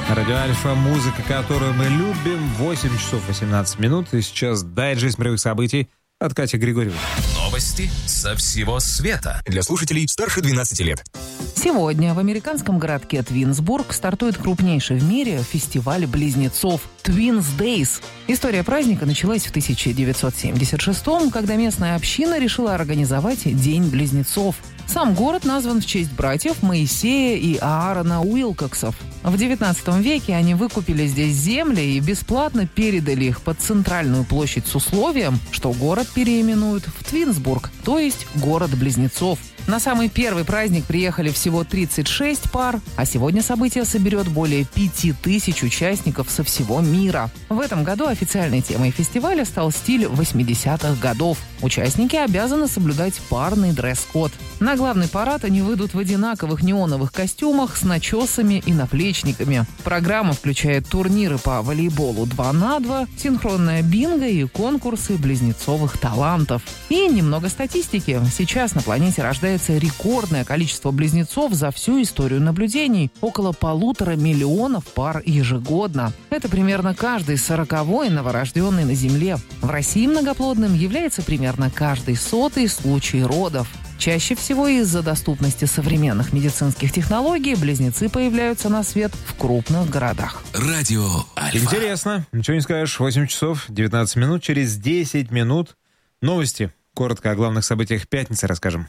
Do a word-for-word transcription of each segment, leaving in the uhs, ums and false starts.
Радио Альфа, музыка, которую мы любим. восемь часов восемнадцать минут. И сейчас дайджест мировых событий от Кати Григорьевой. Новости со всего света. Для слушателей старше двенадцати лет. Сегодня в американском городке Твинсбург стартует крупнейший в мире фестиваль близнецов Twins Days. История праздника началась в тысяча девятьсот семьдесят шестом, когда местная община решила организовать День близнецов. Сам город назван в честь братьев Моисея и Аарона Уилкоксов. В девятнадцатом веке они выкупили здесь земли и бесплатно передали их под центральную площадь с условием, что город переименуют в Твинсбург, то есть город близнецов. На самый первый праздник приехали всего тридцать шесть пар, а сегодня событие соберет более пяти тысяч участников со всего мира. В этом году официальной темой фестиваля стал стиль восьмидесятых годов. Участники обязаны соблюдать парный дресс-код. На главный парад они выйдут в одинаковых неоновых костюмах с начесами и наплечниками. Программа включает турниры по волейболу два на два, синхронное бинго и конкурсы близнецовых талантов. И немного статистики. Сейчас на планете рождается рекордное количество близнецов за всю историю наблюдений – около полутора миллионов пар ежегодно. Это примерно каждый сороковой новорожденный на Земле. В России многоплодным является примерно каждый сотый случай родов. Чаще всего из-за доступности современных медицинских технологий близнецы появляются на свет в крупных городах. Радио Альфа. Интересно. Ничего не скажешь. восемь часов девятнадцать минут. Через десять минут новости. Коротко о главных событиях пятницы расскажем.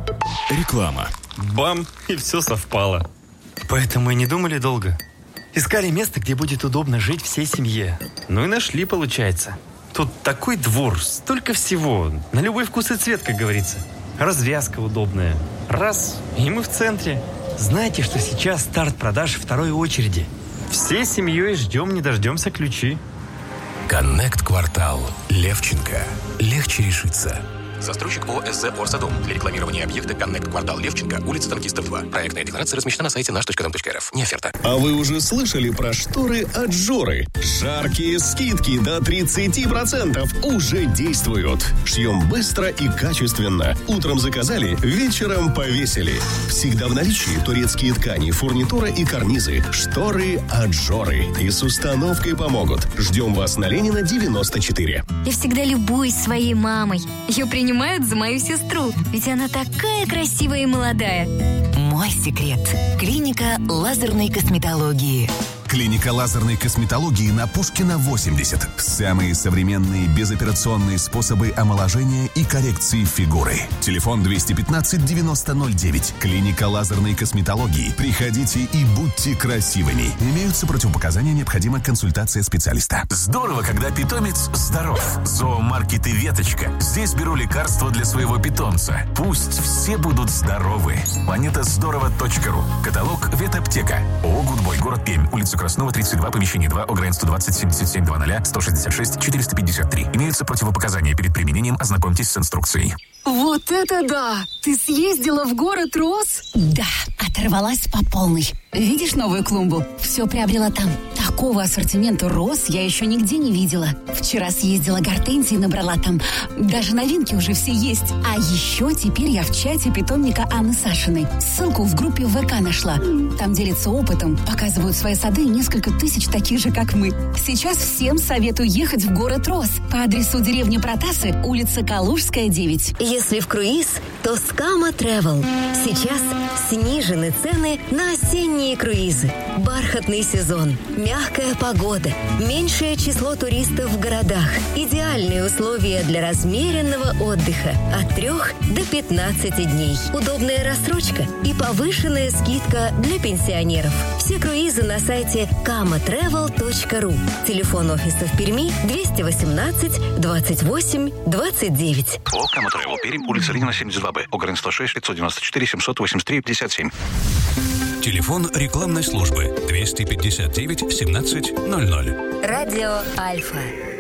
Реклама. Бам! И все совпало. Поэтому и не думали долго. Искали место, где будет удобно жить всей семье. Ну и нашли, получается. Тут такой двор, столько всего. На любой вкус и цвет, как говорится. Развязка удобная. Раз, и мы в центре. Знаете, что сейчас старт продаж второй очереди? Всей семьей ждем, не дождемся ключи. Коннект-квартал Левченко. Легче решиться. Застройщик ООО «СЗ Орсадом». Для рекламирования объекта «Коннект-квартал Левченко», улица Танкистов, два. Проектная декларация размещена на сайте наш точка дом точка эр эф. Не оферта. А вы уже слышали про шторы от Жоры? Жаркие скидки до тридцати процентов уже действуют. Шьем быстро и качественно. Утром заказали, вечером повесили. Всегда в наличии турецкие ткани, фурнитура и карнизы. Шторы от Жоры. И с установкой помогут. Ждем вас на Ленина, девяносто четыре. Я всегда любуюсь своей мамой. Ее принимают за мою сестру, ведь она такая красивая и молодая. Мой секрет. Клиника лазерной косметологии. Клиника лазерной косметологии на Пушкина, восемьдесят. Самые современные безоперационные способы омоложения и коррекции фигуры. Телефон двести пятнадцать девяносто ноль девять. Клиника лазерной косметологии. Приходите и будьте красивыми. Имеются противопоказания, необходима консультация специалиста. Здорово, когда питомец здоров. Зоомаркет и Веточка. Здесь беру лекарства для своего питомца. Пусть все будут здоровы. планета здорово точка ру. Каталог Ветаптека. ООО «Гудбой», город Пермь, улица Краснова, тридцать два, помещение два, ОГРН сто двадцать семьдесят семь двадцать сто шестьдесят шесть четыреста пятьдесят три. Имеются противопоказания перед применением. Ознакомьтесь с инструкцией. Вот это да! Ты съездила в город Рос? Да, оторвалась по полной. Видишь новую клумбу? Все приобрела там. Такого ассортимента роз я еще нигде не видела. Вчера съездила гортензии, набрала там. Даже новинки уже все есть. А еще теперь я в чате питомника Анны Сашиной. Ссылку в группе ВК нашла. Там делятся опытом, показывают свои сады и несколько тысяч таких же, как мы. Сейчас всем советую ехать в город Рос по адресу деревня Протасы, улица Калужская, девять. Если в круиз, то Скама Travel. Сейчас снижены цены на осенние круизы. Бархатный сезон, мягкая погода, меньшее число туристов в городах. Идеальные условия для размеренного отдыха от трех до пятнадцати дней. Удобная рассрочка и повышенная скидка для пенсионеров. Все круизы на сайте кама тревел точка ру. Телефон офиса в Перми двести восемнадцать двадцать восемь двадцать девять. ООО «Кама Тревел», Пермь, улица Ленина, семьдесят два бэ, ОГРН сто шесть пятьсот девяносто четыре семьсот восемьдесят три пятьдесят семь. Телефон рекламной службы двести пятьдесят девять семнадцать ноль ноль. Радио Альфа.